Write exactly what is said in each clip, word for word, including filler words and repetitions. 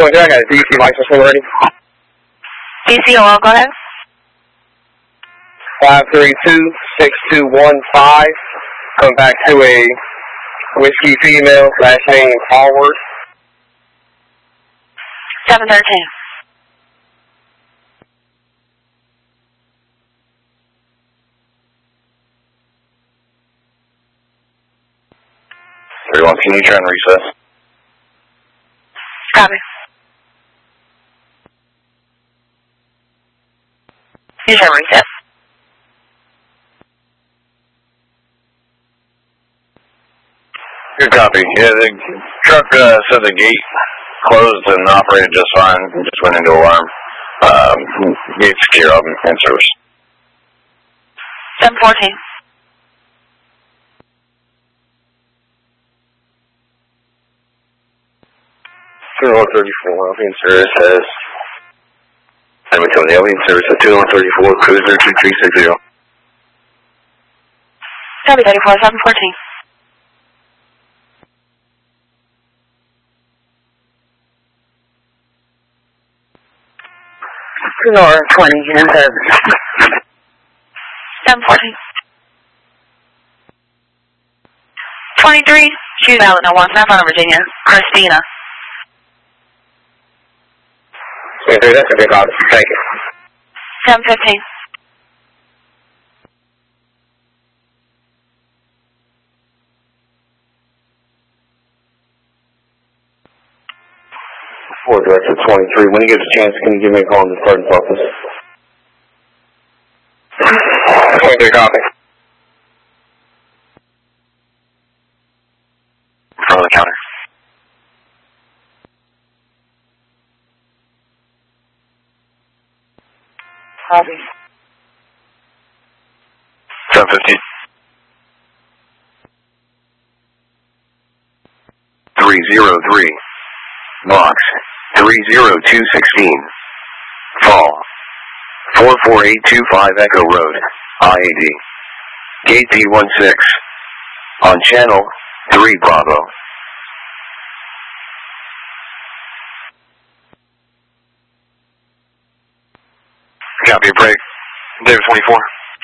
I got a D C license already. D C, hello, go ahead. five three two, six two one five. Come back to a whiskey female, last name Hallward. seven thirteen. Everyone, can you try and recess? Copy. You can reset. Good copy. Yeah, the truck uh, said the gate closed and operated just fine. Just went into alarm. Um, gate secure, I'll be in service. seven fourteen. one thirty-four, I'll be in service as... San Antonio, I'll be in service at two one thirty-four, cruiser two three six zero. Copy thirty-four, seven fourteen. Floor twenty, in service. seven fourteen. twenty-three, shootout, no one, South Virginia, Christina. twenty-three, that's a big call. Thank you. seven fifteen. Four Director twenty-three, when he gets a chance, can you give me a call in the sergeant's office? twenty-three, copy. In front of the counter. Copy. seven fifteen. three zero three. Box. three zero two sixteen. Fall. four four eight two five Echo Road. I A D. Gate D one six. On channel three Bravo. Copy a break. David twenty-four.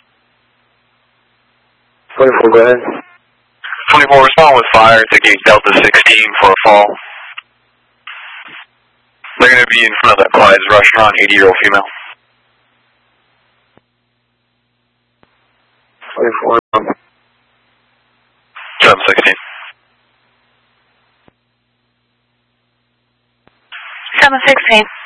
twenty-four, go ahead. twenty-four, respond with fire to gate Delta sixteen for a fall. They're going to be in front of that Clyde's restaurant, eighty-year-old female. twenty-four. seven sixteen. seven sixteen.